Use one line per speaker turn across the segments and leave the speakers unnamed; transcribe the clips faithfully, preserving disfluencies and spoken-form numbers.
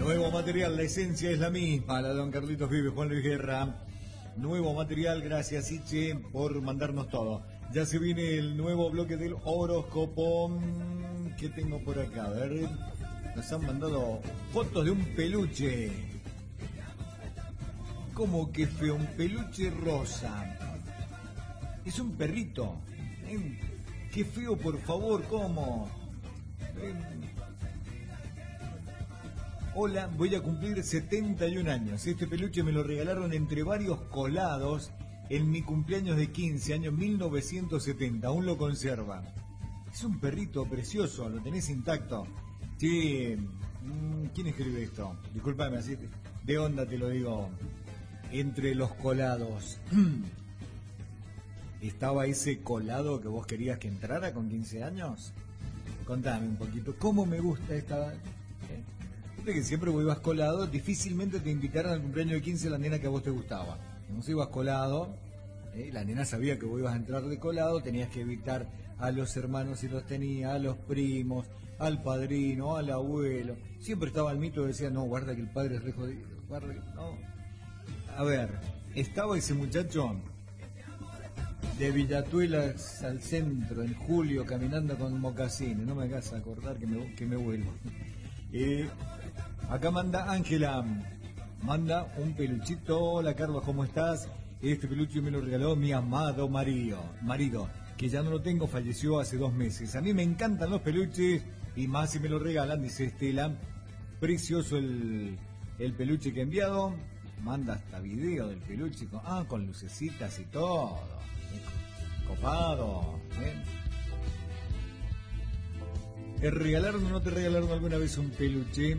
Nuevo material, la esencia es la misma, la de don Carlitos Vive, Juan Luis Guerra. Nuevo material, gracias Iche por mandarnos todo. Ya se viene el nuevo bloque del horóscopo. ¿Qué tengo por acá? A ver, nos han mandado fotos de un peluche. ¿Cómo que feo? Un peluche rosa. Es un perrito. ¿Eh? Qué feo, por favor, ¿cómo? Eh, Hola, voy a cumplir setenta y un años. Este peluche me lo regalaron entre varios colados en mi cumpleaños de quince años, mil novecientos setenta. Aún lo conserva. Es un perrito precioso, lo tenés intacto. Che, ¿quién escribe esto? Disculpame, así de onda te lo digo. Entre los colados. ¿Estaba ese colado que vos querías que entrara con quince años? Contame un poquito. ¿Cómo me gusta esta...? ¿Eh? Fíjate que siempre vos ibas colado, difícilmente te invitaran al cumpleaños de quince la nena que a vos te gustaba. No se ibas colado, ¿eh? La nena sabía que vos ibas a entrar de colado, tenías que evitar a los hermanos si los tenía, a los primos, al padrino, al abuelo. Siempre estaba el mito que decía, no, guarda que el padre es re jodido, guarda que... No. A ver, estaba ese muchacho de Villatuelas al centro en julio caminando con mocasines, no me hagas acordar que me, que me vuelvo. Eh, acá manda Ángela, manda un peluchito. Hola Carlos, ¿cómo estás? Este peluche me lo regaló mi amado marido, marido, que ya no lo tengo, falleció hace dos meses. A mí me encantan los peluches y más si me lo regalan, dice Estela. Precioso el, el peluche que ha enviado. Manda hasta video del peluche, con, ah, con lucecitas y todo. Copado, ¿eh? ¿Te regalaron o no te regalaron alguna vez un peluche?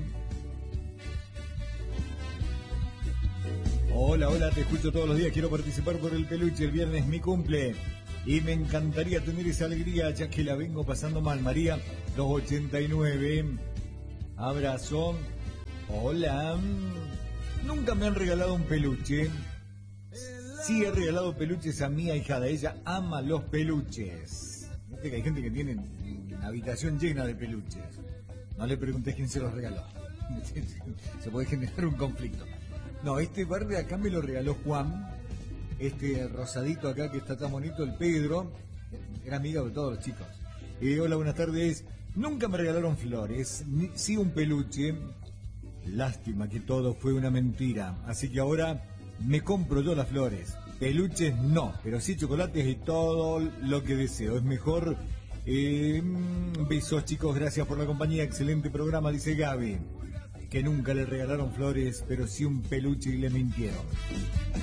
Hola, hola, te escucho todos los días, quiero participar por el peluche, el viernes es mi cumple y me encantaría tener esa alegría ya que la vengo pasando mal. María, doscientos ochenta y nueve, abrazo. Hola, nunca me han regalado un peluche. Sí he regalado peluches a mi ahijada, ella ama los peluches. Viste que hay gente que tiene una habitación llena de peluches. No le preguntes quién se los regaló. Se puede generar un conflicto. No, este verde acá me lo regaló Juan. Este rosadito acá que está tan bonito, el Pedro. Era amigo de todos los chicos. Eh, hola, buenas tardes. Nunca me regalaron flores, ni, sí un peluche. Lástima que todo fue una mentira. Así que ahora me compro yo las flores. Peluches no, pero sí chocolates y todo lo que deseo. Es mejor. Eh, besos chicos, gracias por la compañía. Excelente programa, dice Gaby. Que nunca le regalaron flores, pero sí un peluche y le mintieron.